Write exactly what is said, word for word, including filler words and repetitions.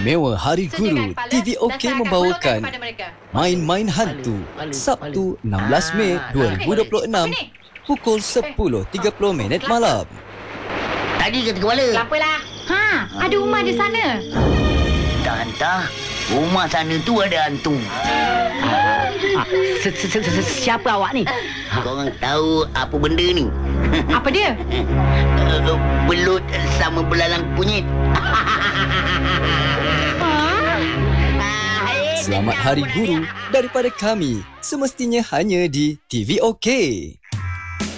Istimewa Hari Guru, T V OK membawakan Main-Main Hantu Sabtu enam belas Mei dua ribu dua puluh enam pukul sepuluh tiga puluh minit malam. Tadi ke kepala? Apalah. Ha, ada rumah di sana. Tak entah. Rumah sana tu ada hantu. Ah, ah, se- se- se- se- siapa awak ni? Korang tahu apa benda ni? Apa dia? Uh, belut sama belalang kunyit. Selamat Hari Guru daripada kami, semestinya hanya di T V OK.